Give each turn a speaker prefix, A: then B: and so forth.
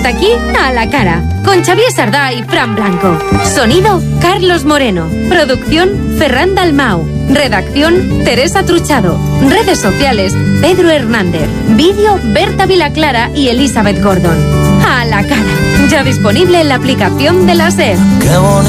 A: Hasta aquí, A la Cara, con Xavier Sardá y Fran Blanco. Sonido, Carlos Moreno. Producción, Ferran Dalmau. Redacción, Teresa Truchado. Redes sociales, Pedro Hernández. Vídeo, Berta Vilaclara y Elizabeth Gordon. A la Cara, ya disponible en la aplicación de la SER.